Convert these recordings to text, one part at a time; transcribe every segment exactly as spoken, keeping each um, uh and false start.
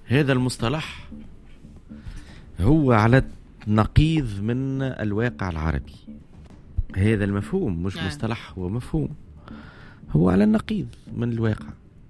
هذا المصطلح هو على نقيض من الواقع العربي. هذا المفهوم مش مصطلح، هو مفهوم، هو على النقيض من الواقع.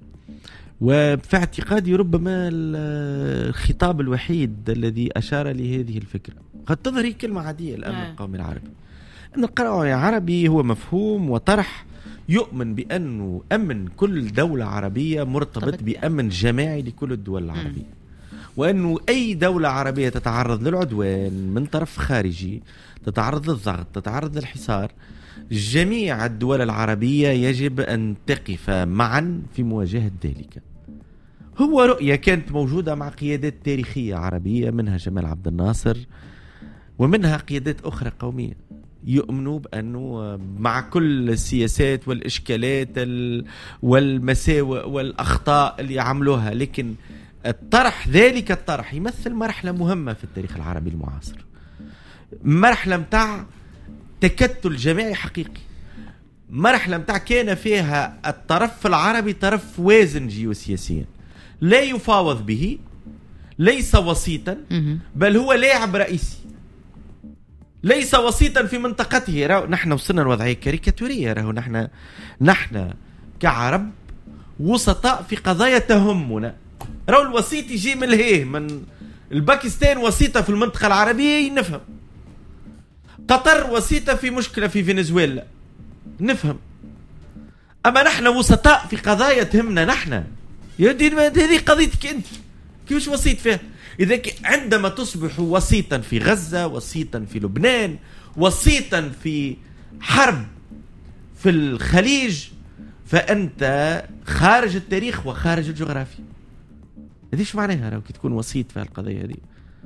وفي اعتقادي ربما الخطاب الوحيد الذي أشار لهذه الفكرة قد تظهر هي كلمة عادية، الأمن القومي العربي. أن القومي العربي هو مفهوم وطرح يؤمن بأنه أمن كل دولة عربية مرتبط بأمن جماعي لكل الدول العربية، وأنه أي دولة عربية تتعرض للعدوان من طرف خارجي، تتعرض للضغط، تتعرض للحصار، جميع الدول العربية يجب أن تقف معا في مواجهة ذلك. هو رؤية كانت موجودة مع قيادات تاريخية عربية، منها جمال عبد الناصر ومنها قيادات أخرى قومية، يؤمنوا بأنه مع كل السياسات والإشكالات والمساوئ والأخطاء اللي عملوها، لكن الطرح ذلك الطرح يمثل مرحلة مهمة في التاريخ العربي المعاصر، مرحلة متاع تكتل جماعي حقيقي، مرحلة متاع كان فيها الطرف العربي طرف وازن جيوسياسيا لا يفاوض به، ليس وسيطا بل هو لاعب رئيسي، ليس وسيطا في منطقته. راهو نحن وصلنا لوضعية كاريكاتورية، راهو نحن نحن كعرب وسطاء في قضايا تهمنا. راهو الوسيط يجي من الهيه، من الباكستان وسيطة في المنطقة العربية نفهم، قطر وسيطة في مشكلة في فنزويلا نفهم، أما نحن وسطاء في قضايا تهمنا نحن. هذه قضيتك أنت، كيفاش وسيط فيها؟ إذا عندما تصبح وسيطا في غزة، وسيطا في لبنان، وسيطا في حرب في الخليج، فأنت خارج التاريخ وخارج الجغرافيا. هذيش معناها لو كي تكون وسيط في القضية هذه.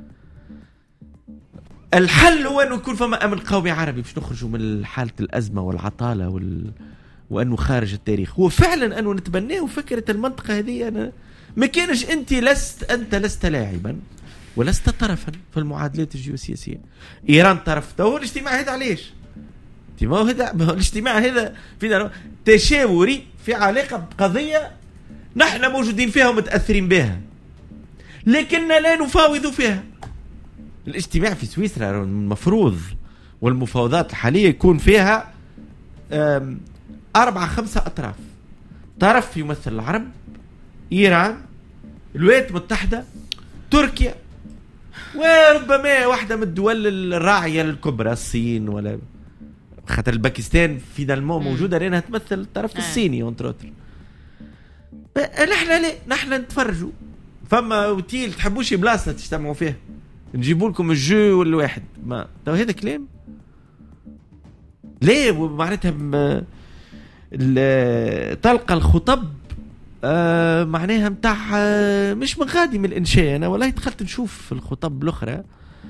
الحل هو أنه يكون فما أمن قومي عربي باش نخرجوا من حالة الأزمة والعطالة وال... وأنه خارج التاريخ. هو فعلا أنه نتبناه فكرة المنطقة هذه. أنا ما كانش أنت لست أنت لست لاعبا ولست طرفا في المعادلات الجيوسياسية. إيران طرف، هو الاجتماع هذا علاش؟ ما هو هذا الاجتماع هذا في تشاوري في علاقة بقضية نحن موجودين فيها ومتأثرين بها، لكننا لا نفاوض فيها. الاجتماع في سويسرا المفروض والمفاوضات الحالية يكون فيها أربعة خمسة أطراف، طرف يمثل العرب، إيران، الولايات المتحدة، تركيا، وربما واحدة من الدول الراعية الكبرى الصين، ولا خاطر الباكستان في دالمو موجودة لأنها تمثل الطرف الصيني وانتروتر. نحن لا نحن نتفرجوا، فما وتيل تحبوش بلاصة تجتمعوا فيها نجيبوا لكم الجو والواحد ما تو هذا كلام ليه؟ معناتها تلقى الخطب آه معناها متاع آه مش من غادي من الإنشاء. أنا والله دخلت نشوف الخطب الأخرى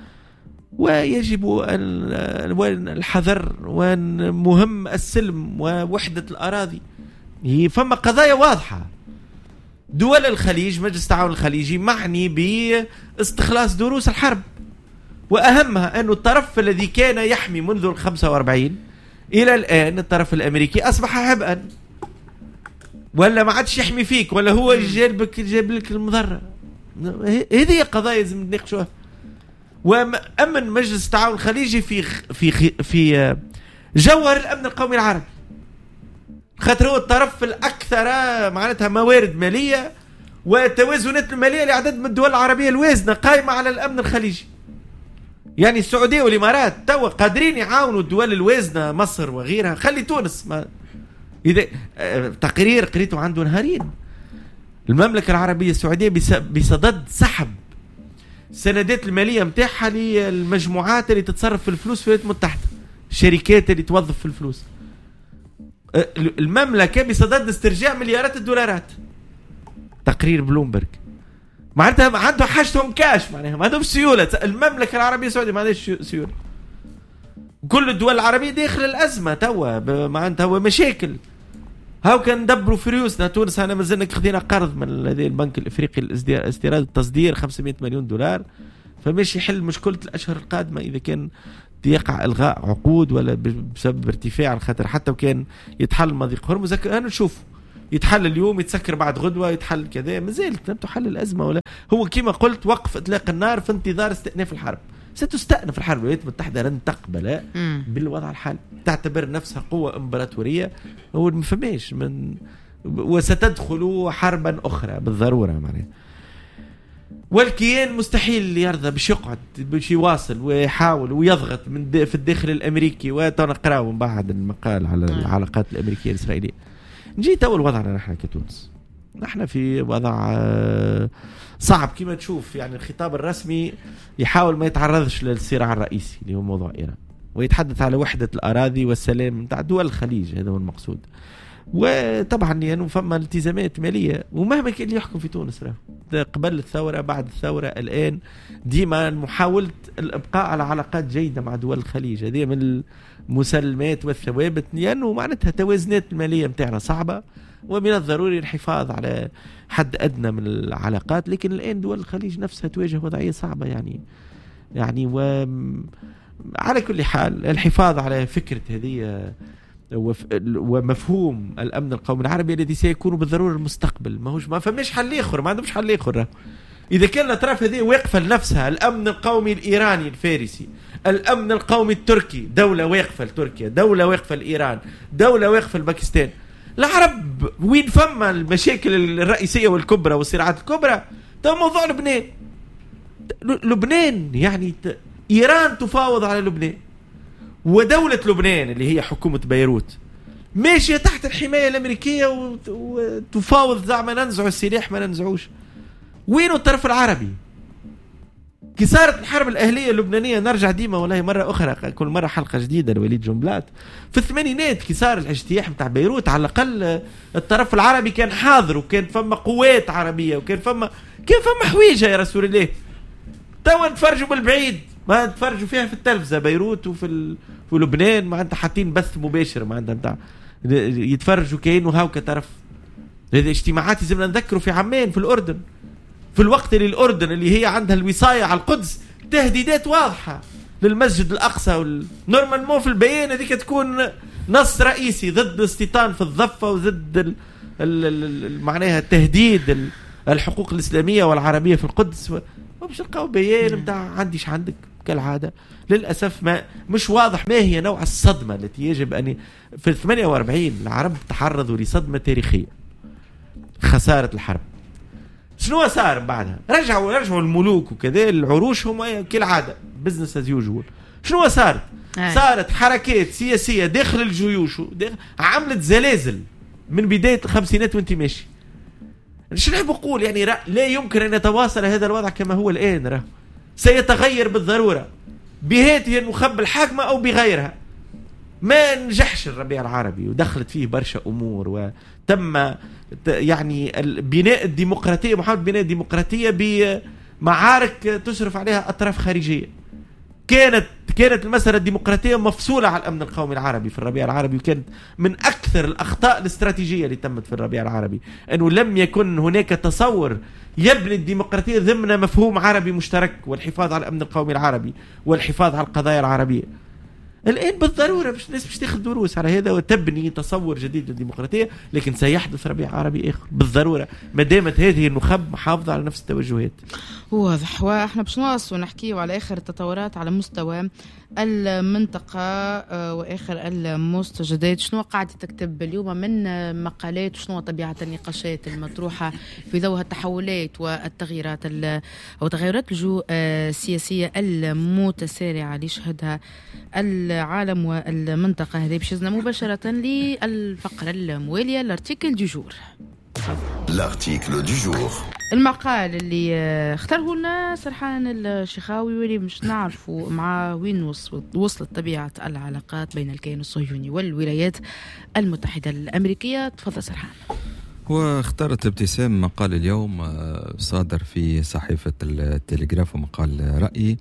ويجب الحذر ومهم السلم ووحدة الأراضي. هي فما قضايا واضحة. دول الخليج، مجلس التعاون الخليجي معني باستخلاص دروس الحرب، وأهمها أن الطرف الذي كان يحمي منذ الخمسة واربعين إلى الآن الطرف الأمريكي أصبح عبئا، ولا ما عادش يحمي فيك، ولا هو جالبك جاب لك المضرة. هذه قضايا لازم نناقشوها. وأمن مجلس التعاون الخليجي في في في جوهر الأمن القومي العربي، خاطر هو الطرف الأكثر معناتها موارد مالية وتوازنات المالية لعدد من الدول العربية الوازنة قائمة على الأمن الخليجي. يعني السعودية والإمارات توا قادرين يعاونوا الدول الوازنة، مصر وغيرها. خلي تونس ما إذا تقرير قريته عنده نهارين، المملكة العربية السعودية بصدد سحب السندات المالية متاعها للمجموعات اللي تتصرف في الفلوس في الولايات المتحدة، الشركات اللي توظف في الفلوس. المملكة بصدد استرجاع مليارات الدولارات، تقرير بلومبرج. معناتها ما عنده حاجتهم كاش، معناها ما عندهم سيولة. المملكة العربية السعودية ما عندهاش سيولة. كل الدول العربية داخل الأزمة توا، معناتها هو مشاكل. هاو كان ندبروا في ريوسنا. تونس أنا مازلنا خذينا قرض من البنك الإفريقي الاستيراد التصدير خمسمائة مليون دولار، فماشي يحل مشكلة الأشهر القادمة إذا كان يقع إلغاء عقود ولا بسبب ارتفاع الخطر. حتى وكان يتحل مضيق هرمز أنا نشوف يتحل اليوم يتسكر بعد غدوة يتحل كذا، مازالت لم تحل الأزمة. ولا هو كما قلت وقف إطلاق النار في انتظار استئناف الحرب. ستستأنف الحرب، الولايات المتحدة لن تقبل بالوضع الحالي، تعتبر نفسها قوة إمبراطورية وما فماش من، وستدخل حربا أخرى بالضرورة معناها. والكيان مستحيل يرضى باش يقعد باش يواصل ويحاول ويضغط من في الداخل الأمريكي. وتنقراو من بعد المقال على العلاقات الأمريكية الإسرائيلية. نجي تو وضعنا نحن كتونس، نحن في وضع صعب كما تشوف. يعني الخطاب الرسمي يحاول ما يتعرضش للصراع الرئيسي اللي هو موضوع إيران، ويتحدث على وحدة الأراضي والسلام نتاع دول الخليج، هذا هو المقصود. وطبعا يعني فما التزامات مالية، ومهما كان اللي يحكم في تونس راه قبل الثورة بعد الثورة الآن ديما محاولة الإبقاء على علاقات جيدة مع دول الخليج، هذه من المسلمات والثوابت، لأنه يعني معناتها توازنات المالية متاعنا صعبة، ومن الضروري الحفاظ على حد أدنى من العلاقات. لكن الآن دول الخليج نفسها تواجه وضعية صعبة يعني يعني و على كل حال الحفاظ على فكرة هذه ومفهوم الأمن القومي العربي الذي سيكون بالضرورة المستقبل. ما هوش ما فماش حل آخر، ما عندهمش حل آخر. إذا كان الأطراف هذه واقفة لنفسها، الأمن القومي الإيراني الفارسي، الأمن القومي التركي، دولة واقفة لتركيا، دولة واقفة لإيران، دولة واقفة لباكستان، العرب وين فما المشاكل الرئيسية والكبرى والصراعات الكبرى؟ ده موضوع لبنان. لبنان يعني إيران تفاوض على لبنان، ودولة لبنان اللي هي حكومة بيروت ماشية تحت الحماية الأمريكية وتفاوض زعما ننزعوا السلاح ما ننزعوش. وينو الطرف العربي؟ كي صارت الحرب الأهلية اللبنانية، نرجع ديما والله مرة أخرى كل مرة حلقة جديدة لوليد جنبلاط، في الثمانينات كي صار الاجتياح متاع بيروت على الأقل الطرف العربي كان حاضر، وكان فما قوات عربية، وكان فما كان فما حويجة يا رسول الله. توا نتفرجوا بالبعيد، ما نتفرجوا فيها في التلفزة بيروت وفي ال... في لبنان ما عندها حاطين بث مباشر، ما عندها نتاع يتفرجوا كأنه هاو كطرف. هذه اجتماعات لازمنا نذكروا في عمان في الأردن، في الوقت اللي الأردن اللي هي عندها الوصاية على القدس تهديدات واضحة للمسجد الأقصى وال... نورمالمون في البيان هذيك تكون نص رئيسي ضد الاستيطان في الضفة وضد ال... ال... ال... معناها تهديد ال... الحقوق الإسلامية والعربية في القدس و... ومش نلقاو بيان متاع عنديش عندك كالعادة. للأسف ما مش واضح ما هي نوع الصدمة التي يجب أن في ثمانية وأربعين العرب تعرضوا لصدمة تاريخية، خسارة الحرب. شنو صار بعدها؟ رجعوا رجعوا الملوك وكذا، العروش هم كالعادة بزنس از يوجوال. شنو صارت؟ صارت حركات سياسية داخل الجيوش داخل... عملت زلازل من بداية الخمسينات وانت ماشي. شنو نحب نقول يعني لا يمكن أن يتواصل هذا الوضع كما هو الآن، راه سيتغير بالضرورة بهذه النخب الحاكمة أو بغيرها. ما نجحش الربيع العربي ودخلت فيه برشا أمور، وتم يعني بناء الديمقراطية، محاولة بناء الديمقراطية بمعارك تصرف عليها أطراف خارجية. كانت كانت المسألة الديمقراطية مفصولة على الأمن القومي العربي في الربيع العربي، وكانت من أكثر الأخطاء الاستراتيجية اللي تمت في الربيع العربي أنه لم يكن هناك تصور يبني الديمقراطية ضمن مفهوم عربي مشترك، والحفاظ على الأمن القومي العربي والحفاظ على القضايا العربية. الآن بالضرورة مش الناس مش تاخذ دروس على هذا وتبني تصور جديد للديمقراطية، لكن سيحدث ربيع عربي آخر بالضرورة ما دامت هذه النخب محافظة على نفس التوجهات. واضح. واحنا باش نواصلوا نحكيوا على آخر التطورات على مستوى المنطقة وآخر المستجدات. شنو قاعد تكتب اليوم من مقالات، وشنو طبيعة النقاشات المطروحة في ضوء التحولات والتغييرات أو تغيرات الجو السياسية المتسارعة اللي يشهدها العالم والمنطقة هذه؟ باش نزنا مباشرة للفقرة الموالية لارتيكل دو جور. لارتيكل دو جور، المقال اللي اختاره لنا سرحان الشيخاوي، واللي مش نعرفوا مع وين وصلت, وصلت طبيعة العلاقات بين الكيان الصهيوني والولايات المتحدة الأمريكية. تفضل سرحان. واختارت ابتسام مقال اليوم صادر في صحيفة التلغراف، ومقال رأيي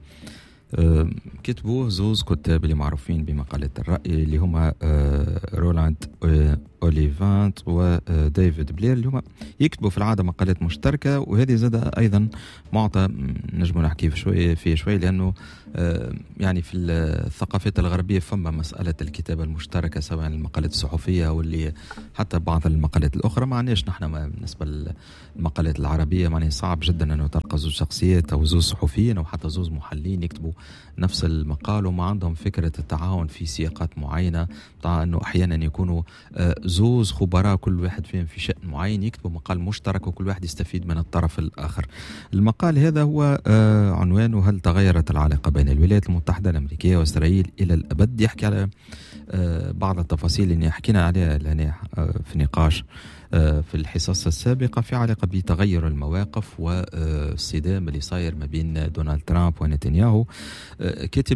كتبوه زوز كتاب اللي معروفين بمقالة الرأي اللي هما رولاند أوليفانت وديفيد بلير اللي هما يكتبوا في العادة مقالات مشتركة، وهذه زاد أيضا معطى نجم نحكي في شوي فيه شوي لأنه يعني في الثقافات الغربية فما مسألة الكتابة المشتركة سواء المقالات الصحفية أو اللي حتى بعض المقالات الأخرى. ما عناش نحن بالنسبة للمقالات العربية معني صعب جدا أنه تلقى زوج شخصيات أو زوج صحفيين أو حتى زوج محللين يكتبوا نفس المقال وما عندهم فكرة التعاون في سياقات معينة، طبعا أنه أحيانا يكونوا زوج خبراء كل واحد فيهم في شأن معين يكتبوا مقال مشترك وكل واحد يستفيد من الطرف الآخر. المقال هذا هو عنوانه هل تغيرت العلاقة بين الولايات المتحدة الأمريكية وإسرائيل إلى الأبد؟ يحكي على بعض التفاصيل اللي حكينا عليها لهنا في نقاش في الحصص السابقة في علاقة بتغير المواقف والصدام اللي صاير ما بين دونالد ترامب ونتنياهو. كتب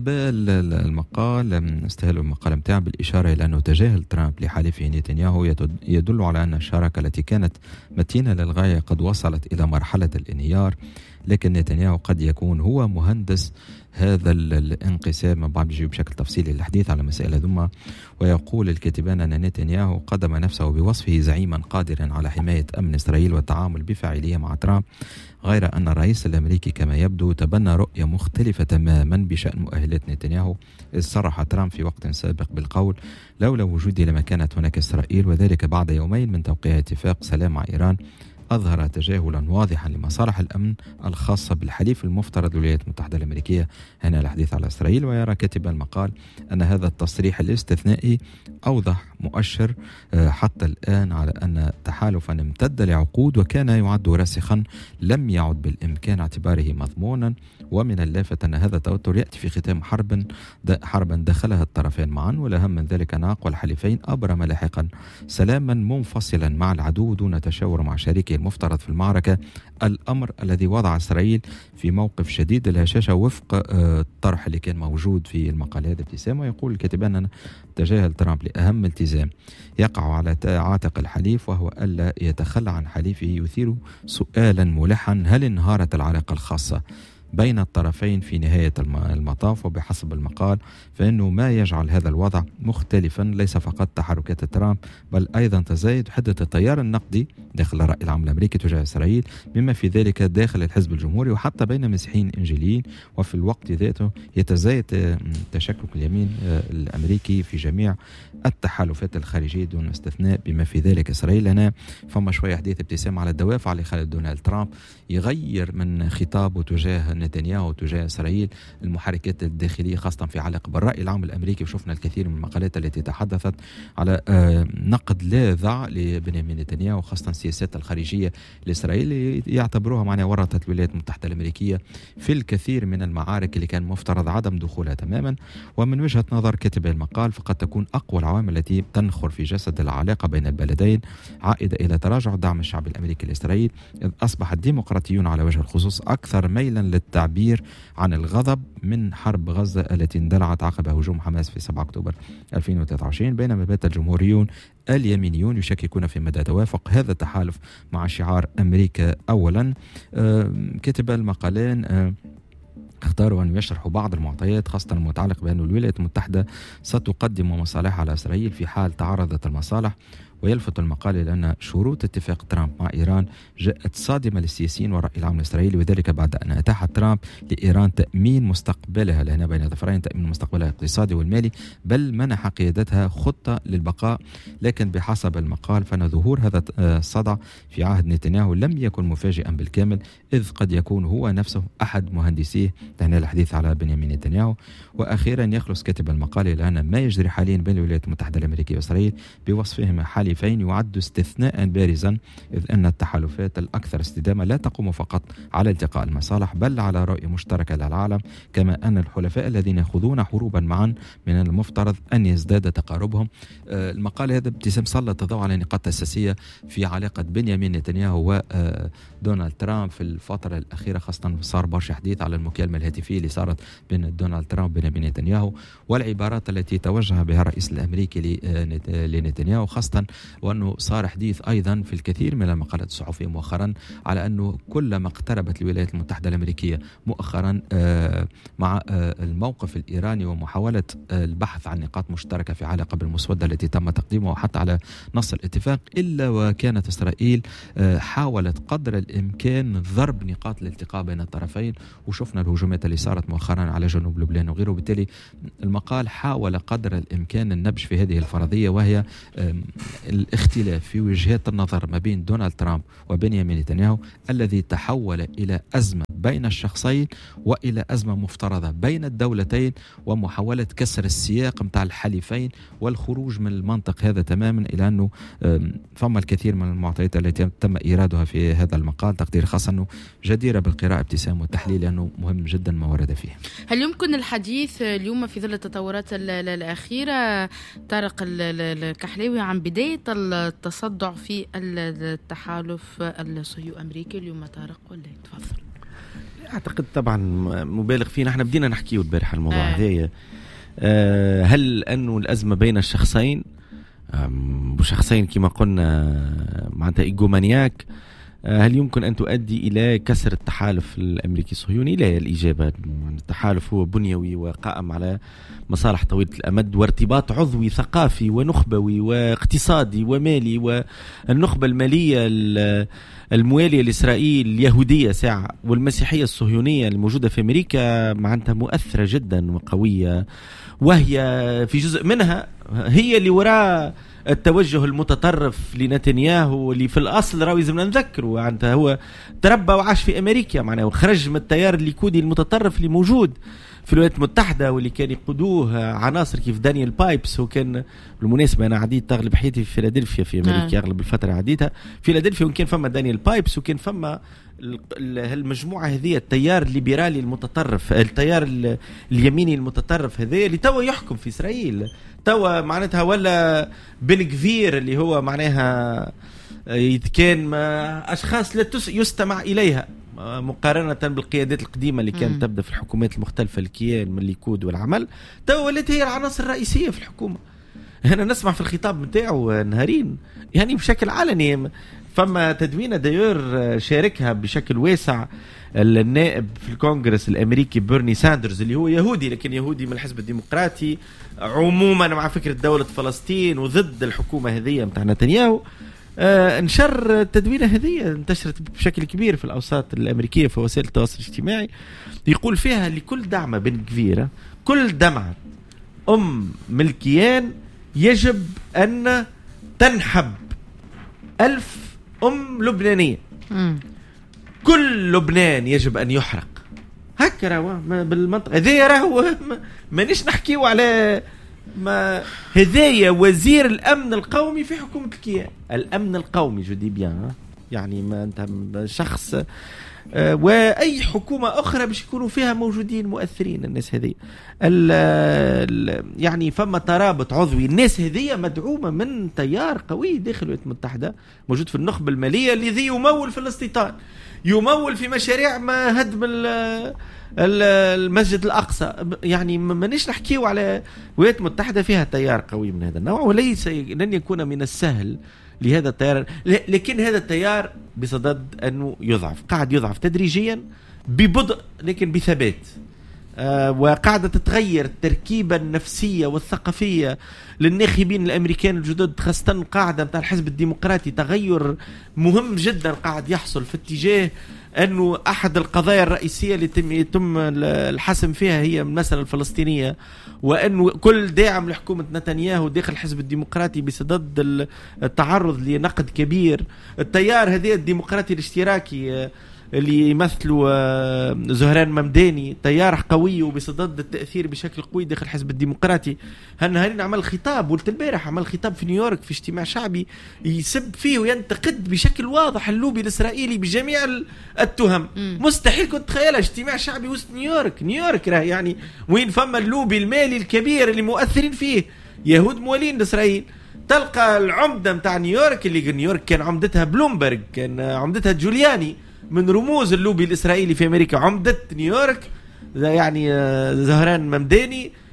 المقال استهلوا المقال متاعه بالإشارة إلى أنه تجاهل ترامب لحليفه نتنياهو يدل على أن الشراكة التي كانت متينة للغاية قد وصلت إلى مرحلة الانهيار، لكن نتنياهو قد يكون هو مهندس هذا الانقسام. من بعد بيجي بشكل تفصيلي الحديث على مسألة ذمة، ويقول الكاتبان أن نتنياهو قدم نفسه بوصفه زعيما قادرا على حماية أمن إسرائيل والتعامل بفاعلية مع ترامب، غير أن الرئيس الأمريكي كما يبدو تبنى رؤية مختلفة تماما بشأن مؤهلات نتنياهو، إذ صرح ترامب في وقت سابق بالقول لولا وجودي لما كانت هناك إسرائيل، وذلك بعد يومين من توقيع اتفاق سلام مع إيران أظهر تجاهلا واضحا لمصالح الأمن الخاصة بالحليف المفترض للولايات المتحدة الأمريكية هنا الحديث على إسرائيل. ويرى كاتب المقال أن هذا التصريح الاستثنائي أوضح مؤشر حتى الآن على أن تحالفا امتد لعقود وكان يعد راسخا لم يعد بالإمكان اعتباره مضمونا. ومن اللافت أن هذا التوتر يأتي في ختام حرب حربا دخلها الطرفين معا، والأهم من ذلك أن أقوى الحليفين أبرم لاحقا سلاما منفصلا مع العدو دون تشاور مع شريكه المفترض في المعركة، الأمر الذي وضع إسرائيل في موقف شديد الهشاشة وفق الطرح اللي كان موجود في المقال هذا. ابتسام ويقول الكاتبان أن تجاهل ترامب لأهم التزام يقع على عاتق الحليف وهو ألا يتخلى عن حليفه، يثير سؤالا ملحا هل انهارت العلاقة الخاصة بين الطرفين في نهاية المطاف؟ وبحسب المقال فإنه ما يجعل هذا الوضع مختلفا ليس فقط تحركات ترامب بل أيضا تزايد حدة التيار النقدي داخل الرأي العام الأمريكي تجاه إسرائيل، بما في ذلك داخل الحزب الجمهوري وحتى بين مسيحيين إنجيليين، وفي الوقت ذاته يتزايد تشكك اليمين الأمريكي في جميع التحالفات الخارجية دون استثناء بما في ذلك إسرائيل. هنا فما شوية حديث ابتسام على الدوافع اللي خلت دونالد ترامب يغير من خطابه تجاه نتنياهو وتجاه إسرائيل المحركات الداخلية خاصة في علاقة بالرأي العام الأمريكي. وشفنا الكثير من المقالات التي تحدثت على نقد لاذع لبنيامين نتنياهو خاصة السياسات الخارجية لإسرائيل يعتبروها معناها ورطت الولايات المتحدة الأمريكية في الكثير من المعارك اللي كان مفترض عدم دخولها تماما. ومن وجهة نظر كاتب المقال فقد تكون أقوى العوامل التي تنخر في جسد العلاقة بين البلدين عائدة إلى تراجع دعم الشعب الأمريكي لإسرائيل، إذ أصبح الديمقراطيون على وجه الخصوص أكثر ميلا للتعبير عن الغضب من حرب غزة التي اندلعت عقب هجوم حماس في سبعة أكتوبر ألفين وثلاثة وعشرين، بينما بات الجمهوريون اليمينيون يشككون في مدى توافق هذا التحالف مع شعار أمريكا أولا. كتب المقالين اختاروا أن يشرحوا بعض المعطيات خاصة المتعلق بأن الولايات المتحدة ستقدم مصالحها على إسرائيل في حال تعارضت المصالح. ويلفت المقال إلى أن شروط اتفاق ترامب مع إيران جاءت صادمة للسياسيين والرأي العام الإسرائيلي، وذلك بعد أن أتاح ترامب لإيران تأمين مستقبلها لهنا بين ظفرين تأمين مستقبلها الاقتصادي والمالي، بل منح قيادتها خطة للبقاء. لكن بحسب المقال فإن ظهور هذا الصدع في عهد نتنياهو لم يكن مفاجئا بالكامل، إذ قد يكون هو نفسه أحد مهندسيه تعني الحديث على بنيامين نتنياهو. وأخيرا يخلص كاتب المقال إلى أن ما يجري حاليا بين الولايات المتحدة الأمريكية وإسرائيل بوصفهما حليفين يعد استثناء بارزا، إذ أن التحالفات الأكثر استدامة لا تقوم فقط على التقاء المصالح بل على رؤية مشتركة للعالم، كما أن الحلفاء الذين يخوضون حروبا معا من المفترض أن يزداد تقاربهم. المقال هذا ابتسام سلط الضوء على نقاط أساسية في علاقة بنيامين نتنياهو ودونالد ترامب في الفترة الأخيرة، خاصة صار برشا حديث على المكالمة الهاتفية اللي صارت بين دونالد ترامب وبنيامين نتنياهو والعبارات التي توجه بها الرئيس الأمريكي لنتنياهو، خاصة وأنه صار حديث أيضا في الكثير من المقالات الصحفية مؤخرا على أنه كلما اقتربت الولايات المتحدة الأمريكية مؤخرا مع الموقف الإيراني ومحاولة البحث عن نقاط مشتركة في علاقة بالمسودة التي تم تقديمها وحتى على نص الاتفاق، إلا وكانت إسرائيل حاولت قدر الإمكان ضرب نقاط الالتقاء بين الطرفين، وشفنا الهجومات اللي صارت مؤخرا على جنوب لبنان وغيره. بالتالي المقال حاول قدر الإمكان النبش في هذه الفرضية، وهي الاختلاف في وجهات النظر ما بين دونالد ترامب وبنيامين نتنياهو الذي تحول إلى أزمة بين الشخصين وإلى أزمة مفترضة بين الدولتين، ومحاولة كسر السياق متاع الحليفين والخروج من المنطق هذا تماما، إلى أنه فما الكثير من المعطيات التي تم إيرادها في هذا المقال تقدير خاص أنه جديرة بالقراءة ابتسام والتحليل، لأنه مهم جدا ما ورد فيه. هل يمكن الحديث اليوم في ظل التطورات الأخيرة طارق الكحلاوي عن بداية التصدع في التحالف الصهيوني الأمريكي اليوم طارق ولا تفضل؟ أعتقد طبعا مبالغ فيه. نحن بدينا نحكيه البارحة الموضوع هذا. أه هل أنه الأزمة بين الشخصين وشخصين كما قلنا معناتها إيجومانياك، هل يمكن أن تؤدي إلى كسر التحالف الأمريكي الصهيوني؟ لا، الإجابة التحالف هو بنيوي وقائم على مصالح طويلة الأمد وارتباط عضوي ثقافي ونخبوي واقتصادي ومالي، والنخبة المالية الموالية لإسرائيل اليهودية ساعة والمسيحية الصهيونية الموجودة في أمريكا معناتها مؤثرة جدا وقوية، وهي في جزء منها هي اللي وراء التوجه المتطرف لنتنياهو اللي في الأصل راوي زمنا نذكره معناتها هو تربى وعاش في أمريكا معناه وخرج من التيار الليكودي المتطرف اللي موجود في الولايات المتحدة واللي كان يقودوه عناصر كيف دانيال بايبس. وكان بالمناسبة أنا عديت أغلب حياتي في فيلادلفيا في أمريكا، أغلب الفترة عديتها في فيلادلفيا، وكان فما دانيال بايبس وكان فما المجموعة هذه التيار الليبرالي المتطرف، التيار اليميني المتطرف هذا اللي توا يحكم في إسرائيل توا معناتها، ولا بن كفير اللي هو معناها كان أشخاص لا يستمع إليها مقارنة بالقيادات القديمة اللي كانت تبدأ في الحكومات المختلفة الكيان من الليكود والعمل، توا ولات هي العناصر الرئيسية في الحكومة. هنا نسمع في الخطاب متاعه نهارين يعني بشكل علني، فما تدوينة دايور شاركها بشكل واسع النائب في الكونغرس الأمريكي بيرني ساندرز اللي هو يهودي لكن يهودي من الحزب الديمقراطي عموما مع فكرة دولة فلسطين وضد الحكومة هذه متاع نتنياهو. آه انشر التدوينة هذه انتشرت بشكل كبير في الأوساط الأمريكية في وسائل التواصل الاجتماعي، يقول فيها لكل دعمة بن كفيرة كل دمعة أم ملكيان يجب أن تنحب ألف أم لبنانية، كل لبنان يجب أن يحرق. هكا راهو بالمنطقة هذايا راهو مانيش نحكيو على ما هذايا وزير الأمن القومي في حكومة الكيان، الأمن القومي جدي بيان يعني ما أنت شخص آه وأي حكومة أخرى باش يكونوا فيها موجودين مؤثرين الناس هذه يعني فما ترابط عضوي. الناس هذه مدعومة من تيار قوي داخل الولايات المتحدة موجود في النخبة المالية الذي يمول في الاستيطان، يمول في مشاريع ما هدم المسجد الأقصى. يعني ما نيش نحكيو على الولايات المتحدة فيها تيار قوي من هذا النوع، وليس لن يكون من السهل لهذا التيار، لكن هذا التيار بصدد أنه يضعف، قاعد يضعف تدريجيا ببطء لكن بثبات. آه وقاعدة تتغير التركيبة النفسية والثقافية للناخبين الأمريكان الجدد، خاصة قاعدة متاع الحزب الديمقراطي تغير مهم جدا قاعد يحصل في اتجاه أنه أحد القضايا الرئيسية اللي يتم الحسم فيها هي المسألة الفلسطينية، وأنه كل داعم لحكومة نتنياهو داخل الحزب الديمقراطي بصدد التعرض لنقد كبير. التيار هذا الديمقراطي الاشتراكي اللي يمثلوا زهران ممداني تيار قوي وبصدد التأثير بشكل قوي داخل الحزب الديمقراطي، هالنهارين عمل خطاب، قلت البارح عمل خطاب في نيويورك في اجتماع شعبي يسب فيه وينتقد بشكل واضح اللوبي الإسرائيلي بجميع التهم. م. مستحيل كنت تخيلها اجتماع شعبي وسط نيويورك، نيويورك راه يعني وين فما اللوبي المالي الكبير اللي مؤثرين فيه يهود موالين لإسرائيل. تلقى العمدة متاع نيويورك اللي نيويورك كان عمدتها بلومبرج، كان عمدتها جولياني من رموز اللوبي الإسرائيلي في أمريكا، عمدة نيويورك يعني زهران ممداني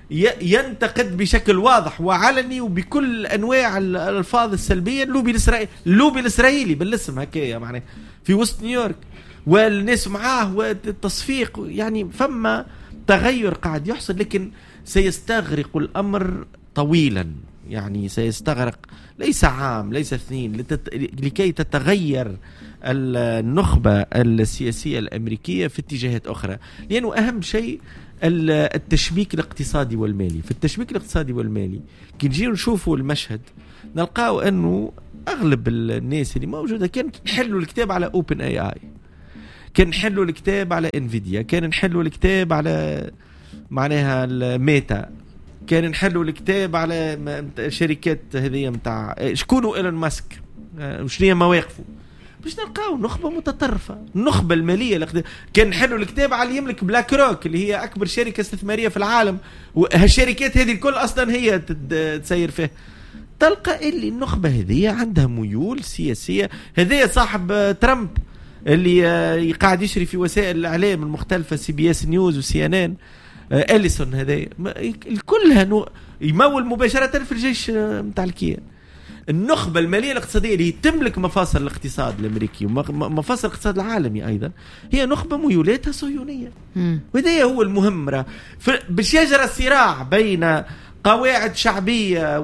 ينتقد بشكل واضح وعلني وبكل انواع الالفاظ السلبيه اللوبي الاسرائيلي اللوبي الاسرائيلي بالاسم هكايا معناه في وسط نيويورك والناس معاه والتصفيق. يعني فما تغير قاعد يحصل، لكن سيستغرق الامر طويلا، يعني سيستغرق ليس عام ليس اثنين لتت... لكي تتغير النخبة السياسية الأمريكية في اتجاهات أخرى. لأنه أهم شيء التشبيك الاقتصادي والمالي. في التشبيك الاقتصادي والمالي كي نجي نشوفوا المشهد نلقاو أنه أغلب الناس اللي موجودة كان نحلوا الكتاب على أوبن اي اي، كان نحلوا الكتاب على انفيديا، كان نحلوا الكتاب على معناها الميتا، كان نحلوا الكتاب على شركات هذه متاع شكونوا إيلون ماسك وشنو هي مواقفه، باش نلقاو نخبة متطرفة. النخبة المالية اللي كان نحلوا الكتاب على يملك بلاك روك اللي هي أكبر شركة استثمارية في العالم، وهالشركات هذه الكل أصلا هي تسير فيه. تلقى اللي النخبة هذه عندها ميول سياسية. هذه صاحب ترامب اللي قاعد يشري في وسائل الإعلام المختلفة سي بي اس نيوز وسي ان ان، أليسون هذا كلها يمول مباشرة في الجيش متاع الكيان. النخبة المالية الاقتصادية اللي تملك مفاصل الاقتصاد الأمريكي ومفاصل الاقتصاد العالمي أيضا هي نخبة ميولاتها صهيونية. وهذا هو المهم، باش يجرى الصراع بين قواعد شعبية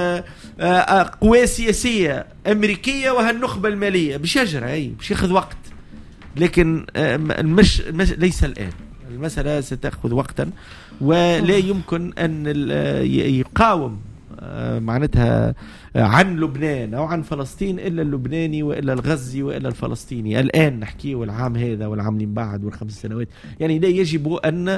وقوى سياسية أمريكية وهالنخبة المالية باش يجرى، أي باش ياخذ وقت، لكن مش, مش ليس الآن. المسألة ستأخذ وقتا ولا يمكن أن يقاوم معناتها عن لبنان أو عن فلسطين إلا اللبناني وإلا الغزي وإلا الفلسطيني. الآن نحكي والعام هذا والعام اللي بعد والخمس سنوات، يعني لا يجب أن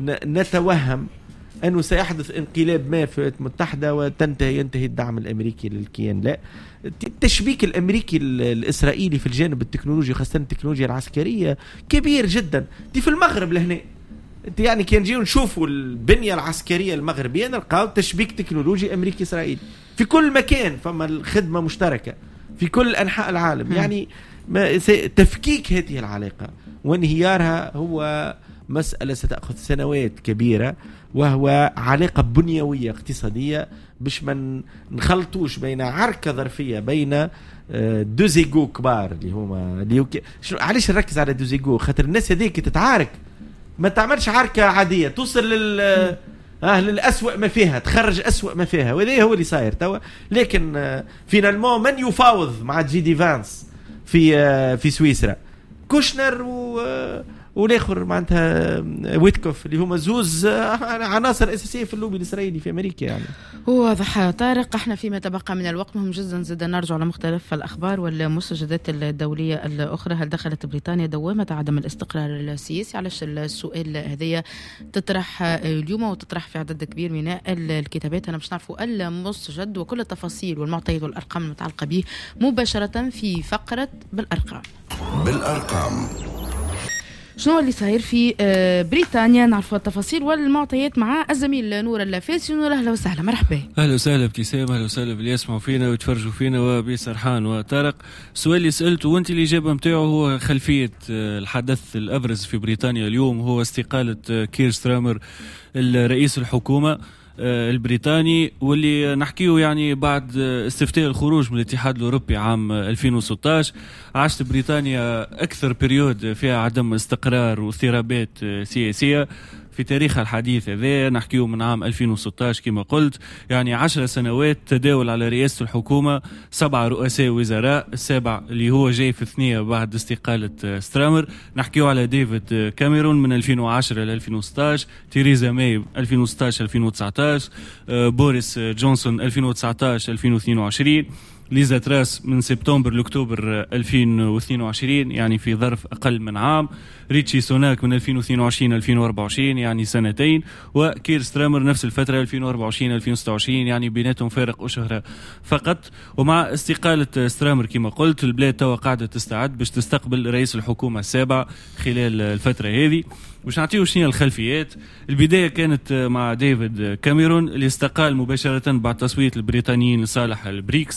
نتوهم أنه سيحدث انقلاب ما في الولايات المتحدة وتنتهي ينتهي الدعم الأمريكي للكيان. لا، التشبيك الأمريكي الإسرائيلي في الجانب التكنولوجي خاصة التكنولوجيا العسكرية كبير جدا. دي في المغرب لهنا يعني كان نجيو نشوفوا البنية العسكرية المغربية نلقاو تشبيك تكنولوجي أمريكي إسرائيلي في كل مكان، فما الخدمة مشتركة في كل أنحاء العالم. يعني تفكيك هذه العلاقة وانهيارها هو مسألة ستأخذ سنوات كبيرة، وهو علاقة بنيوية اقتصادية باش ما نخلطوش بين عركة ظرفية بين دوزيغو كبار اللي هما اللي علاش نركز على دوزيغو؟ خاطر الناس هذيك تتعارك ما تعملش عركة عادية توصل لل آه للأسوأ ما فيها، تخرج أسوأ ما فيها، وهذا هو اللي صاير توا. لكن آه فينالمون من يفاوض مع جي دي فانس في آه في سويسرا؟ كوشنر و آه والاخر معناتها ويتكوف اللي هما زوز عناصر اساسيه في اللوبي الاسرائيلي في امريكا. يعني واضح طارق. احنا فيما تبقى من الوقت مهم جدا زاد نرجع على مختلف الاخبار والمستجدات الدوليه الاخرى. هل دخلت بريطانيا دوامه عدم الاستقرار السياسي؟ علاش السؤال هذايا تطرح اليوم وتطرح في عدد كبير من الكتابات. انا باش نعرفوا المستجد وكل التفاصيل والمعطيات والارقام المتعلقه به مباشره في فقره بالارقام. بالارقام شنو اللي صاير في بريطانيا؟ نعرف التفاصيل والمعطيات مع الزميل نور اللافاسي. نور اهلا وسهلا، مرحبا. اهلا وسهلا ابتسام، اهلا وسهلا باللي يسمعوا فينا ويتفرجوا فينا وبسرحان وطارق. السؤال اللي سالته وانت الاجابه نتاعو هو خلفيه الحدث الابرز في بريطانيا اليوم، هو استقاله كير سترامر الرئيس الحكومه البريطاني، واللي نحكيه يعني بعد استفتاء الخروج من الاتحاد الأوروبي عام ألفين وستة عشر. عاشت بريطانيا أكثر بريود فيها عدم استقرار واضطرابات سياسية في تاريخ الحديث هذا. نحكيه من عام ألفين وستة عشر كما قلت، يعني عشر سنوات تداول على رئاسة الحكومة، سبعة رؤساء وزراء، السابع اللي هو جاي في الثانية بعد استقالة سترامر. نحكيه على ديفيد كاميرون من ألفين وعشرة إلى ألفين وستة عشر، تيريزا ماي ألفين وستة عشر ألفين وتسعة عشر، بوريس جونسون ألفين وتسعة عشر ألفين واثنين وعشرين، ليزا تراس من سبتمبر لاكتوبر ألفين واثنين وعشرين يعني في ظرف أقل من عام، ريتشي سوناك من ألفين واثنين وعشرين ألفين وأربعة وعشرين يعني سنتين، وكير سترامر نفس الفترة ألفين وأربعة وعشرين ألفين وستة وعشرين يعني بيناتهم فارق أشهر فقط. ومع استقالة سترامر كما قلت البلاد توا قاعدة تستعد باش تستقبل رئيس الحكومة السابع خلال الفترة هذه. باش نعطيه شنو الخلفيات. البداية كانت مع ديفيد كاميرون اللي استقال مباشرة بعد تصويت البريطانيين لصالح البريكست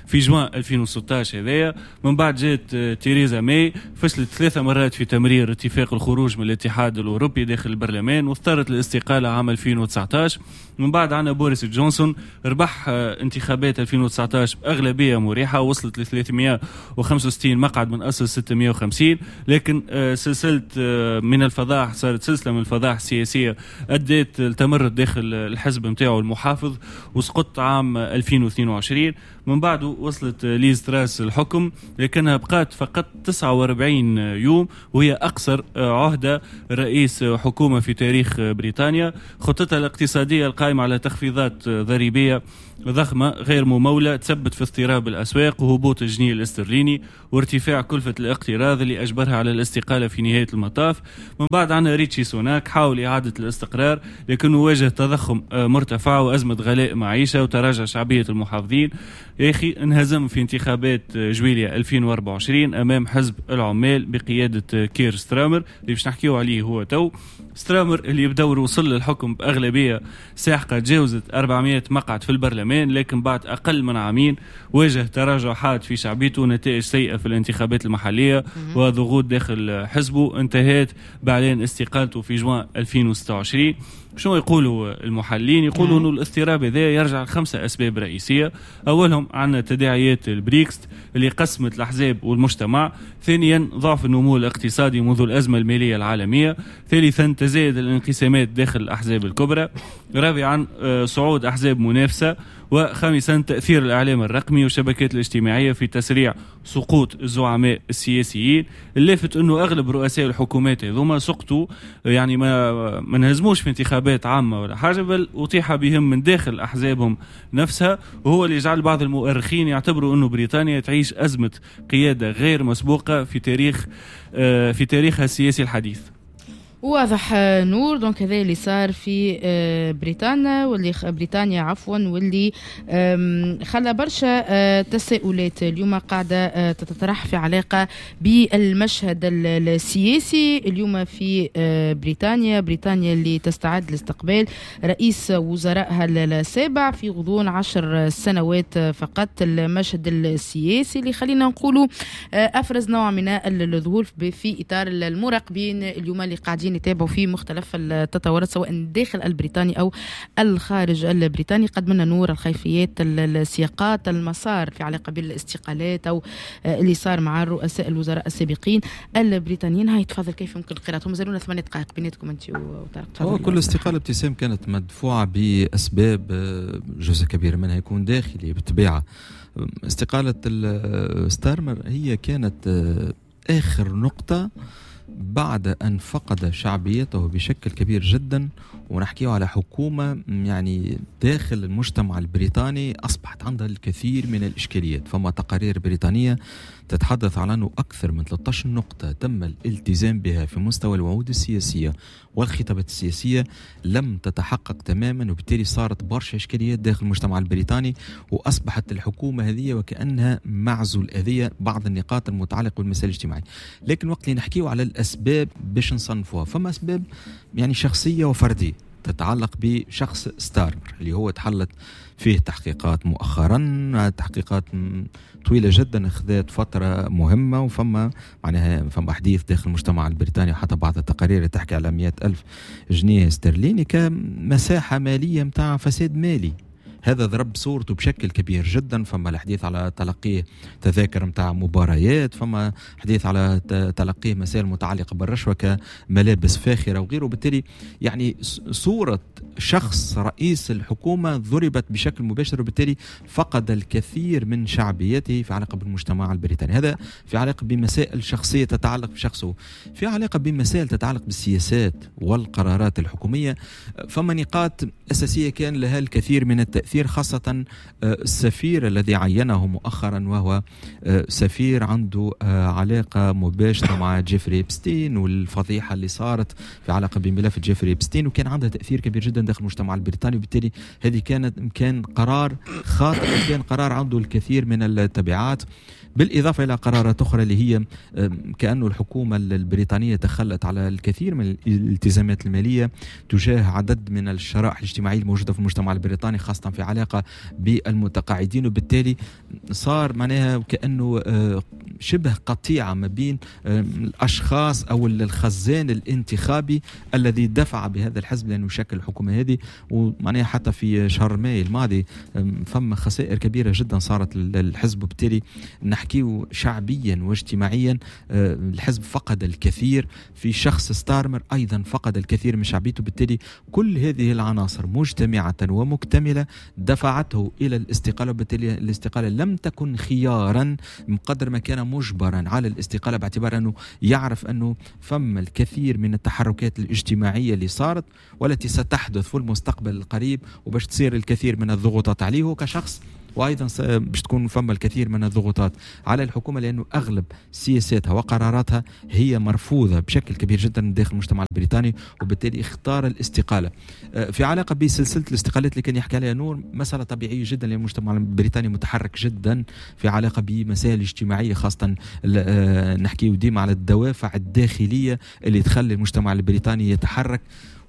في جوان ألفين وستة عشر هذايا. من بعد جات تيريزا ماي فشلت ثلاثة مرات في تمرير اتفاق الخروج من الاتحاد الأوروبي داخل البرلمان واضطرت للاستقالة عام ألفين وتسعة عشر. من بعد عنا بوريس جونسون ربح انتخابات ألفين وتسعة عشر بأغلبية مريحة وصلت ل ثلاثمائة وخمسة وستين مقعد من أصل ستمائة وخمسين، لكن سلسلة من الفضائح صارت سلسلة من الفضائح السياسية أدت التمرد داخل الحزب متاعه المحافظ وسقط عام ألفين واثنين وعشرين. من بعده وصلت ليز تراس الحكم لكنها بقات فقط تسعة وأربعين يوم وهي أقصر عهدة رئيس حكومة في تاريخ بريطانيا. خطتها الاقتصادية القائمة على تخفيضات ضريبية ضخمة غير ممولة تثبت في اضطراب الأسواق وهبوط الجنيه الاسترليني وارتفاع كلفة الاقتراض اللي أجبرها على الاستقالة في نهاية المطاف. من بعد عنا ريتشي سوناك حاول إعادة الاستقرار لكنه واجه تضخم مرتفع وأزمة غلاء معيشة وتراجع شعبية المحافظين. يا أخي انهزم في انتخابات جويليا ألفين وأربعة وعشرين أمام حزب العمال بقيادة كير سترامر اللي باش نحكيه عليه هو تو. سترامر اللي بدور وصل للحكم بأغلبية ساحقة تجاوزت أربعمائة مقعد في البرلمان، لكن بعد أقل من عامين واجه تراجع حاد في شعبيته ونتائج سيئة في الانتخابات المحلية وضغوط داخل حزبه انتهت بإعلان استقالته في جوان ألفين وستة وعشرين. شنو يقولوا المحللين؟ يقولوا انه الاضطراب هذا يرجع لخمسه اسباب رئيسيه. اولهم عندنا تداعيات البريكست اللي قسمت الاحزاب والمجتمع. ثانيا ضعف النمو الاقتصادي منذ الازمه الماليه العالميه. ثالثا تزايد الانقسامات داخل الاحزاب الكبرى. رابعا صعود احزاب منافسه. وخامسا تأثير الإعلام الرقمي والشبكات الاجتماعية في تسريع سقوط الزعماء السياسيين. اللافت أنه أغلب رؤساء الحكومات هذوما سقطوا، يعني ما ما انهزموش في انتخابات عامة ولا حاجة، بل أطيح بهم من داخل أحزابهم نفسها، وهو اللي يجعل بعض المؤرخين يعتبروا أنه بريطانيا تعيش أزمة قيادة غير مسبوقة في تاريخ في تاريخها السياسي الحديث. واضح نور. دونك هذا اللي صار في بريطانيا واللي بريطانيا عفوا واللي خلى برشا تساؤلات اليوم قاعدة تتطرح في علاقة بالمشهد السياسي اليوم في بريطانيا. بريطانيا اللي تستعد لاستقبال رئيس وزرائها السابع في غضون عشر سنوات فقط. المشهد السياسي اللي خلينا نقولوا أفرز نوع من الظهور في إطار المراقبين اليوم اللي قاعدين يتابعوا في مختلف التطورات سواء داخل البريطاني أو الخارج البريطاني. قد منا نور الخلفيات السياقات المسار في علاقة بالاستقالات أو اللي صار مع رؤساء الوزراء السابقين البريطانيين. هاي تفضل كيف يمكن قراءتهم؟ زالونا ثمانية دقائق بيناتكم أنت وطارق. هو كل استقالة ابتسام كانت مدفوعة بأسباب جزء كبير منها يكون داخلي بالطبيعة. استقالة ستارمر هي كانت آخر نقطة بعد أن فقد شعبيته بشكل كبير جدا، ونحكيه على حكومة يعني داخل المجتمع البريطاني أصبحت عندها الكثير من الإشكاليات. فما تقارير بريطانية تتحدث عن أنه أكثر من ثلاثة عشر نقطة تم الالتزام بها في مستوى الوعود السياسية والخطابات السياسية لم تتحقق تماما، وبالتالي صارت برشا إشكاليات داخل المجتمع البريطاني، وأصبحت الحكومة هذه وكأنها معزول أذية بعض النقاط المتعلقة بالمسائل الاجتماعية. لكن وقت اللي نحكيه على الأسباب باش نصنفوها، فما أسباب يعني شخصية وفردية تتعلق بشخص ستارمر اللي هو تحلت فيه تحقيقات مؤخرا، تحقيقات طويلة جدا أخذت فترة مهمة، وفما معناها فما حديث داخل المجتمع البريطاني حتى بعض التقارير تحكي على مئة ألف جنيه استرليني كمساحة مالية متاع فساد مالي. هذا ضرب صورته بشكل كبير جدا. فما الحديث على تلقيه تذاكر متاع مباريات، فما حديث على تلقيه مسائل متعلقة بالرشوة كملابس فاخرة وغيره. بالتالي يعني صورة شخص رئيس الحكومة ضربت بشكل مباشر، وبالتالي فقد الكثير من شعبيته في علاقة بالمجتمع البريطاني. هذا في علاقة بمسائل شخصية تتعلق بشخصه. في علاقة بمسائل تتعلق بالسياسات والقرارات الحكومية، فما نقاط أساسية كان لها الكثير من التأثير، خاصة السفير الذي عينه مؤخرا وهو سفير عنده علاقة مباشرة مع جيفري إبستين والفضيحة اللي صارت في علاقة بملف جيفري إبستين، وكان عندها تأثير كبير جدا داخل المجتمع البريطاني. وبالتالي هذه كانت كان قرار خاطئ، كان قرار عنده الكثير من التبعات، بالإضافة إلى قرارات أخرى اللي هي كأنه الحكومة البريطانية تخلت على الكثير من الالتزامات المالية تجاه عدد من الشرائح الاجتماعية الموجودة في المجتمع البريطاني، خاصة في في علاقة بالمتقاعدين، وبالتالي صار معناها كأنه شبه قطيعة ما بين الأشخاص أو الخزان الانتخابي الذي دفع بهذا الحزب لأنه يشكل الحكومة هذه. ومعناها حتى في شهر ماي الماضي فما خسائر كبيرة جدا صارت للحزب، وبالتالي نحكيه شعبيا واجتماعيا الحزب فقد الكثير. في شخص ستارمر أيضا فقد الكثير من شعبيته، بالتالي كل هذه العناصر مجتمعة ومكتملة دفعته إلى الاستقالة، وبالتالي الاستقالة لم تكن خيارا بقدر ما كان مجبرا على الاستقالة، باعتبار أنه يعرف أنه فما الكثير من التحركات الاجتماعية اللي صارت والتي ستحدث في المستقبل القريب، وباش تصير الكثير من الضغوطات عليه كشخص، وأيضا باش تكون فما الكثير من الضغوطات على الحكومة، لأنه أغلب سياساتها وقراراتها هي مرفوضة بشكل كبير جدا داخل المجتمع البريطاني، وبالتالي اختار الاستقالة. في علاقة بسلسلة الاستقالات اللي كان يحكي عليها نور، مسألة طبيعية جدا لأن المجتمع البريطاني متحرك جدا في علاقة بمسائل اجتماعية، خاصة نحكي ديما على الدوافع الداخلية اللي تخلي المجتمع البريطاني يتحرك.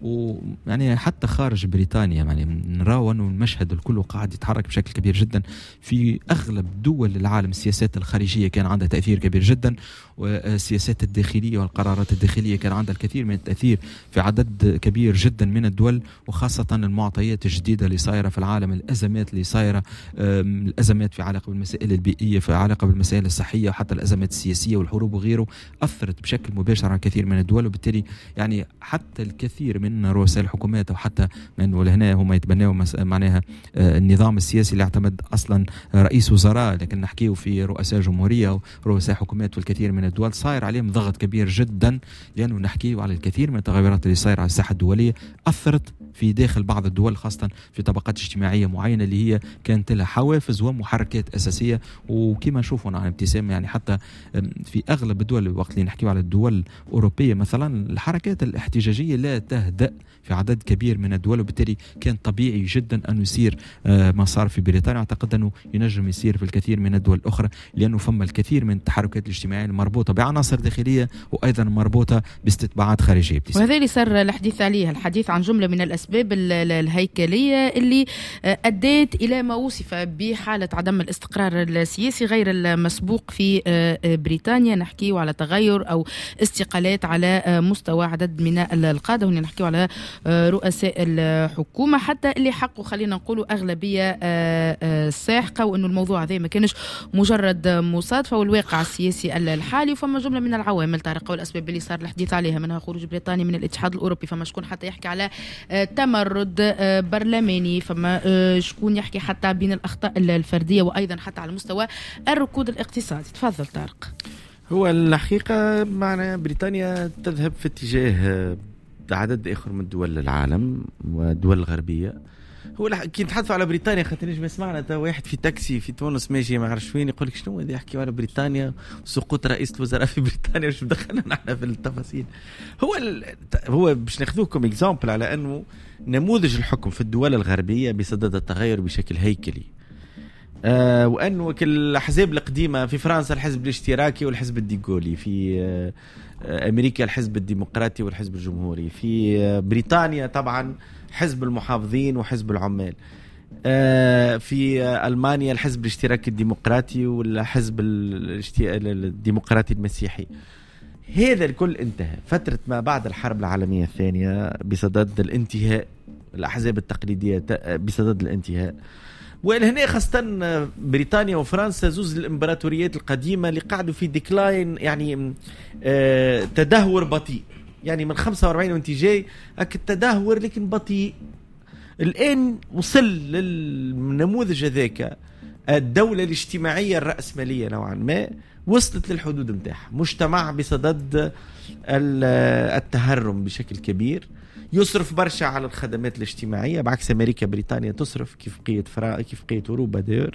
ويعني حتى خارج بريطانيا يعني نراو انه المشهد الكل قاعد يتحرك بشكل كبير جدا. في اغلب دول العالم السياسات الخارجيه كان عندها تاثير كبير جدا، والسياسات الداخليه والقرارات الداخليه كان عندها الكثير من التاثير في عدد كبير جدا من الدول، وخاصه المعطيات الجديده اللي صايره في العالم، الازمات اللي صايره، الازمات في علاقه بالمسائل البيئيه، في علاقه بالمسائل الصحيه، وحتى الازمات السياسيه والحروب وغيره اثرت بشكل مباشر على كثير من الدول. وبالتالي يعني حتى الكثير من من رؤساء الحكومات، وحتى من ولهنا هم يتبنوا معناها النظام السياسي اللي اعتمد اصلا رئيس وزراء، لكن نحكيه في رؤساء جمهوريه ورؤساء حكومات في الكثير من الدول صاير عليهم ضغط كبير جدا، لانه نحكيه على الكثير من التغيرات اللي صايره على الساحه الدوليه اثرت في داخل بعض الدول، خاصه في طبقات اجتماعيه معينه اللي هي كانت لها حوافز ومحركات اساسيه. وكما نشوفوا عن ابتسام يعني حتى في اغلب الدول، وقت اللي نحكيه على الدول الاوروبيه مثلا، الحركات الاحتجاجيه لا تهدأ في عدد كبير من الدول، وبالتالي كان طبيعي جدا أن يصير ما صار في بريطانيا. أعتقد أنه ينجم يصير في الكثير من الدول الأخرى، لأنه فما الكثير من التحركات الاجتماعية المربوطة بعناصر داخلية وأيضا مربوطة باستتباعات خارجية. وهذا اللي صار الحديث عليه، الحديث عن جملة من الأسباب الهيكلية اللي أدت إلى ما وصف بحالة عدم الاستقرار السياسي غير المسبوق في بريطانيا. نحكي على تغير أو استقالات على مستوى عدد من القادة، هنا نحكي على رؤساء الحكومة حتى اللي حقوا خلينا نقولوا أغلبية ساحقة، وأنه الموضوع هذا ما كانش مجرد مصادفة، والواقع السياسي الحالي. وفما جملة من العوامل طارقة والأسباب اللي صار الحديث عليها، منها خروج بريطانيا من الاتحاد الأوروبي، فما شكون حتى يحكي على تمرد برلماني، فما شكون يحكي حتى بين الأخطاء الفردية، وأيضا حتى على مستوى الركود الاقتصادي. تفضل طارق. هو الحقيقة معنا بريطانيا تذهب في اتجاه عدد آخر من دول العالم والدول الغربية. هو كي نتحدثوا على بريطانيا خاطر نجم سمعنا تا واحد في تاكسي في تونس ماشي ما عرفش وين يقول لك شنو هذا يحكي على بريطانيا وسقوط رئيس الوزراء في بريطانيا، مش مدخلنا نحن في التفاصيل. هو ال... هو باش ناخذوكم اكزامبل على انه نموذج الحكم في الدول الغربية بصدد التغير بشكل هيكلي. آه وانه الاحزاب القديمه في فرنسا الحزب الاشتراكي والحزب الديغولي، في آه امريكا الحزب الديمقراطي والحزب الجمهوري، في آه بريطانيا طبعا حزب المحافظين وحزب العمال، آه في آه المانيا الحزب الاشتراكي الديمقراطي والحزب الديمقراطي المسيحي. هذا الكل انتهى فتره ما بعد الحرب العالميه الثانيه بصدد الانتهاء، الاحزاب التقليديه بصدد الانتهاء. وهنا خاصة بريطانيا وفرنسا زوز الامبراطوريات القديمة اللي قاعدوا في ديكلاين، يعني آه تدهور بطيء، يعني من خمسة وأربعين وانت جاي التدهور لكن بطيء. الآن وصل للنموذج هذاك الدولة الاجتماعية الرأسمالية نوعا ما وصلت للحدود متاعها، مجتمع بصدد التهرم بشكل كبير، يصرف برشا على الخدمات الاجتماعية بعكس أمريكا. بريطانيا تصرف كيف بقية فرا كيف بقية أوروبا. دير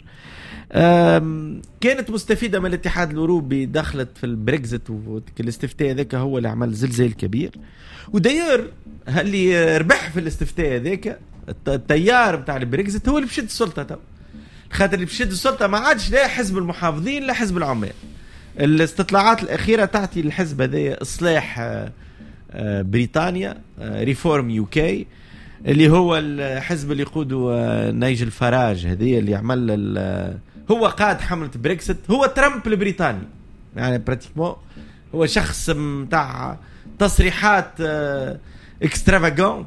كانت مستفيدة من الاتحاد الأوروبي، دخلت في البريكزيت، والاستفتاء ذاك هو اللي عمل زلزال كبير. وداير اللي ربح في الاستفتاء ذاك التيار بتاع البريكزيت هو اللي بشد السلطة تو، خاطر اللي بشد السلطة ما عادش لا حزب المحافظين لا حزب العمال. الاستطلاعات الأخيرة تعطي الحزب هذا إصلاح بريطانيا، ريفورم يوكي، اللي هو الحزب اللي يقوده نيجل فراج، هذه اللي عمل هو قاد حملة بريكسيت، هو ترامب البريطاني يعني براتيكمون، هو شخص متاع تصريحات اكسترافاغونت،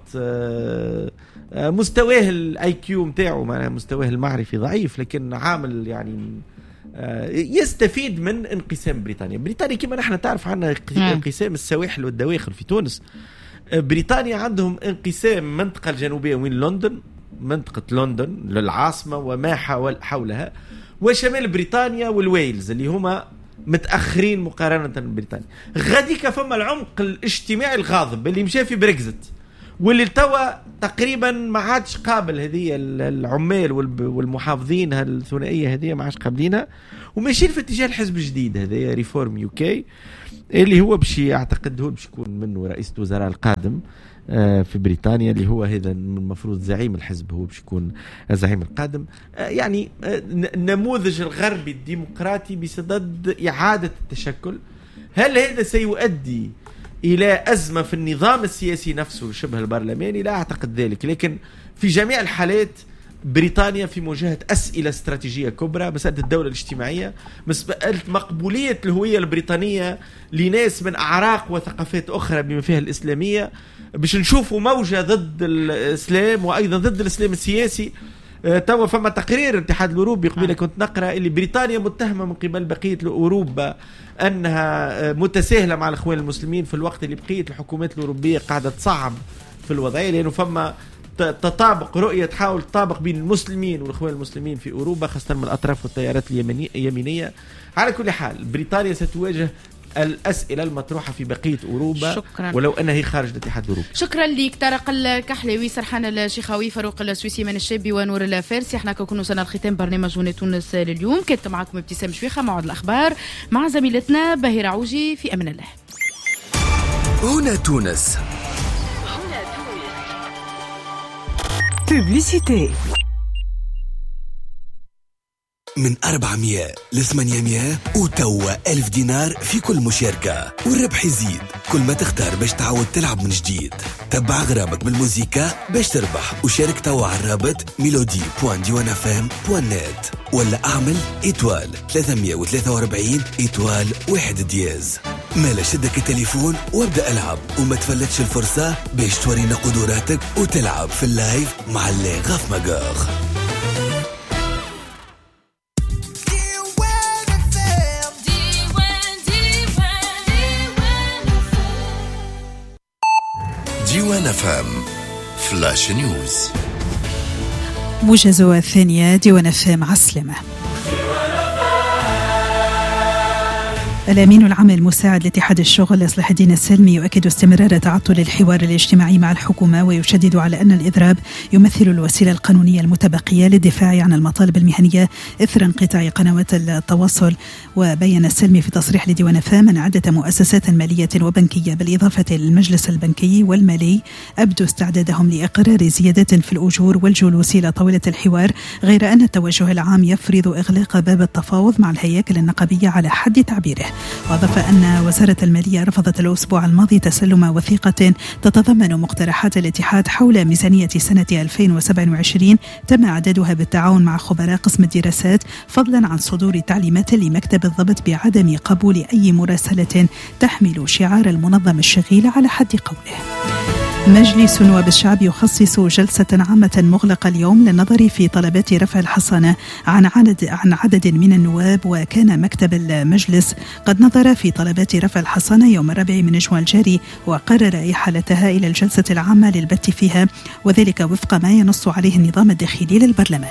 مستواه الاي كيو نتاعو معناها مستواه المعرفي ضعيف، لكن عامل يعني يستفيد من انقسام بريطانيا. بريطانيا كما نحن تعرف عنا انقسام السواحل والدواخل في تونس. بريطانيا عندهم انقسام منطقة الجنوبية وين لندن، منطقة لندن للعاصمة وما حولها، وشمال بريطانيا والويلز اللي هما متأخرين مقارنة ببريطانيا. غاديك فما العمق الاجتماعي الغاضب اللي مشى في بريكزيت، واللي توا تقريبا ما عادش قابل هذه العمال والمحافظين هالثنائية هذه ما عادش قابلينها، وماشيين في اتجاه الحزب الجديد هذا ريفورم يوكي اللي هو بشي اعتقد هو باش يكون منه رئيس الوزراء القادم في بريطانيا، اللي هو هذا المفروض زعيم الحزب هو باش يكون الزعيم القادم. يعني النموذج الغربي الديمقراطي بصدد إعادة التشكل. هل هذا سيؤدي إلى أزمة في النظام السياسي نفسه شبه البرلماني؟ لا أعتقد ذلك، لكن في جميع الحالات بريطانيا في مواجهة أسئلة استراتيجية كبرى، مسألة الدولة الاجتماعية، مسألة مقبولية الهوية البريطانية لناس من أعراق وثقافات أخرى بما فيها الإسلامية، باش نشوفوا موجة ضد الإسلام وأيضا ضد الإسلام السياسي. توا فما تقرير الاتحاد الأوروبي قبل كنت نقرأ اللي بريطانيا متهمة من قبل بقية أوروبا أنها متساهلة مع الإخوان المسلمين، في الوقت اللي بقية الحكومات الأوروبية قاعدة تصعب في الوضعية، لأنه فما تطابق رؤية تحاول تطابق بين المسلمين والإخوان المسلمين في أوروبا، خاصة من الأطراف والتيارات اليمينية. على كل حال بريطانيا ستواجه الأسئلة المطروحة في بقية أوروبا، شكرا. ولو أنها هي خارج الاتحاد الأوروبي. شكرا لك طارق الكحلاوي، سرحان الشيخاوي، فاروق السويسي، من الشابي، ونور الفارسي. احنا كنا وصلنا الختام برنامج هنا تونس لليوم. كنت معكم ابتسام شويخة، موعد الأخبار مع زميلتنا باهرة عوجي. في أمان الله. هنا تونس. بوبليسيتي. من أربعمية لثمانمية وتوا ألف دينار في كل مشاركة، والربح يزيد كل ما تختار باش تعود تلعب من جديد. تبع غرامك بالموسيقى باش تربح، وشارك توا على الرابط ميلودي بوان ديوان اف ام بوان نت، ولا اعمل إيتوال ثلاثمية وثلاثة وأربعين إيتوال واحد دياز. مالا شدك التليفون وابدأ العب، وما تفلتش الفرصة باش تورينا قدراتك وتلعب في اللايف مع اللي غاف مقاغ. ديوان اف ام فلاش نيوز. موجز الثانية ديوان اف ام عسلمة. الأمين العام المساعد لاتحاد الشغل صلاح الدين السلمي يؤكد استمرار تعطل الحوار الاجتماعي مع الحكومة، ويشدد على أن الإضراب يمثل الوسيلة القانونية المتبقية للدفاع عن المطالب المهنية إثر انقطاع قنوات التواصل. وبين السلمي في تصريح لديوان فام أن عدة مؤسسات مالية وبنكية بالإضافة للمجلس البنكي والمالي أبدوا استعدادهم لإقرار زيادة في الأجور والجلوس إلى طاولة الحوار، غير أن التوجه العام يفرض إغلاق باب التفاوض مع الهياكل النقابية على حد تعبيره. وأضاف أن وزارة المالية رفضت الأسبوع الماضي تسلم وثيقة تتضمن مقترحات الاتحاد حول ميزانية سنة ألفين وسبعة وعشرين تم إعدادها بالتعاون مع خبراء قسم الدراسات، فضلا عن صدور تعليمات لمكتب الضبط بعدم قبول أي مراسلة تحمل شعار المنظم الشغيل على حد قوله. مجلس نواب الشعب يخصص جلسة عامة مغلقة اليوم للنظر في طلبات رفع الحصانة عن عدد عن عدد من النواب، وكان مكتب المجلس قد نظر في طلبات رفع الحصانة يوم الرابع من الجوان الجاري، وقرر إحالتها إلى الجلسة العامة للبت فيها، وذلك وفق ما ينص عليه النظام الداخلي للبرلمان.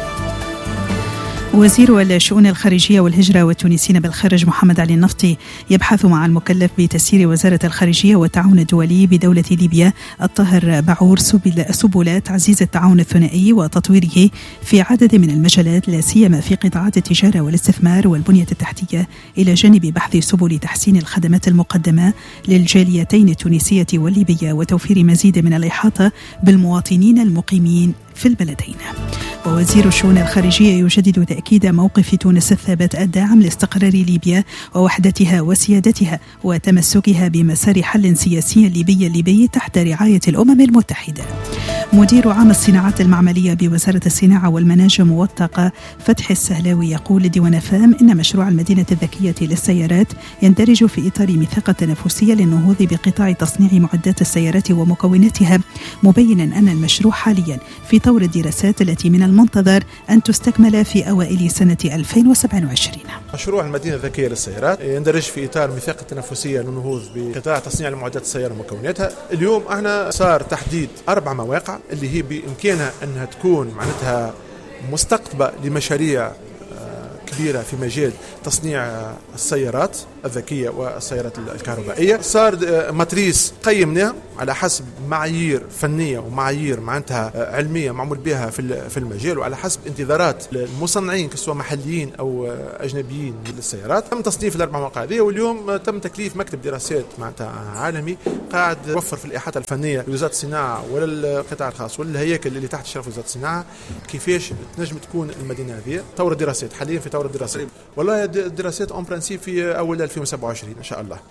وزير الشؤون الخارجية والهجرة والتونسيين بالخارج محمد علي النفطي يبحث مع المكلف بتسيير وزارة الخارجية والتعاون الدولي بدولة ليبيا الطاهر بعور سبل, سبل تعزيز التعاون الثنائي وتطويره في عدد من المجالات، لا سيما في قطاعات التجارة والاستثمار والبنية التحتية، إلى جانب بحث سبل تحسين الخدمات المقدمة للجاليتين التونسية والليبية وتوفير مزيد من الإحاطة بالمواطنين المقيمين في البلدين. ووزير الشؤون الخارجية يجدد تأكيد موقف تونس الثابت الداعم لاستقرار ليبيا ووحدتها وسيادتها وتمسكها بمسار حل سياسي ليبي ليبي تحت رعاية الأمم المتحدة. مدير عام الصناعات المعملية بوزارة الصناعة والمناجم والطاقة فتحي السهلاوي يقول لديوان فام إن مشروع المدينة الذكية للسيارات يندرج في إطار ميثاق التنافسية للنهوض بقطاع تصنيع معدات السيارات ومكوناتها، مبينا أن المشروع حاليا في طور الدراسات التي من المنتظر أن تستكمل في أوائل سنة ألفين وسبعة وعشرين. مشروع المدينة الذكية للسيارات يندرج في إطار ميثاق التنافسية للنهوض بقطاع تصنيع معدات السيارة ومكوناتها. اليوم احنا صار تحديد أربع مواقع اللي هي بإمكانها أنها تكون معناتها مستقطبة لمشاريع كبيرة في مجال تصنيع السيارات الذكية والسيارات الكهربائية. صار ماتريس قيمناها على حسب معايير فنية ومعايير معناتها علمية معمول بها في المجال، وعلى حسب انتظارات المصنعين سواء محليين أو أجنبيين للسيارات. تم تصنيف الأربع مواقع هذه، واليوم تم تكليف مكتب دراسات معناتها عالمي قاعد يوفر في الإحاطة الفنية لوزارة الصناعة ولا القطاع الخاص ولا الهياكل اللي تحت شرف وزارة الصناعة كيفاش تنجم تكون المدينة هذه. طور الدراسات حاليا في طور الدراسات، والله الدراسات اون برانسيب في أول ألفين وسبعة وعشرين إن شاء الله.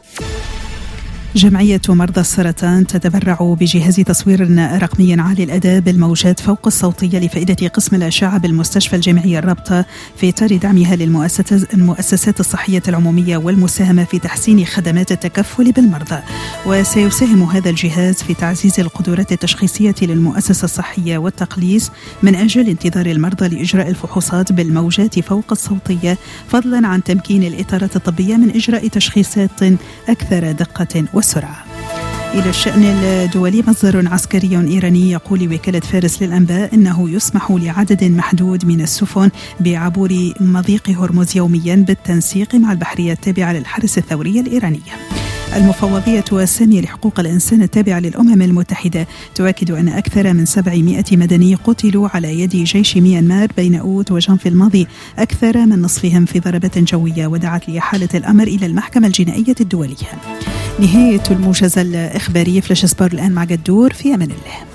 جمعية مرضى السرطان تتبرع بجهاز تصوير رقمي عالي الأداء بالموجات فوق الصوتية لفائدة قسم الأشعة بالمستشفى الجامعي الرابطة في إطار دعمها للمؤسسات الصحية العمومية والمساهمة في تحسين خدمات التكفل بالمرضى. وسيساهم هذا الجهاز في تعزيز القدرات التشخيصية للمؤسسة الصحية والتقليص من أجل انتظار المرضى لإجراء الفحوصات بالموجات فوق الصوتية، فضلا عن تمكين الإطارات الطبية من إجراء تشخيصات أكثر دقة وسرعة. إلى الشأن الدولي، مصدر عسكري إيراني يقول وكالة فارس للأنباء أنه يسمح لعدد محدود من السفن بعبور مضيق هرمز يوميا بالتنسيق مع البحرية التابعة للحرس الثوري الإيرانية. المفوضية السامية لحقوق الإنسان التابعة للأمم المتحدة تؤكد أن أكثر من سبعمائة مدني قتلوا على يد جيش ميانمار بين أوت وجانفي الماضي، أكثر من نصفهم في ضربات جوية، ودعت لإحالة الأمر إلى المحكمة الجنائية الدولية. نهاية الموجز الإخباري. فلاش سبور الآن مع قدور، في أمان الله.